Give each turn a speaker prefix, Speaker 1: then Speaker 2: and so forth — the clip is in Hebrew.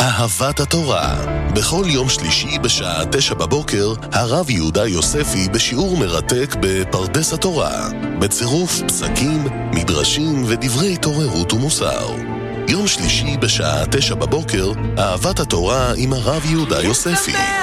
Speaker 1: אהבת התורה. בכל יום שלישי בשעה 9 בבוקר, הרב יהודה יוספי בשיעור מרתק בפרדס התורה, בצירוף פסקים, מדרשים ודברי התעוררות ומוסר. יום שלישי בשעה 9 בבוקר, אהבת התורה עם הרב יהודה יוספי.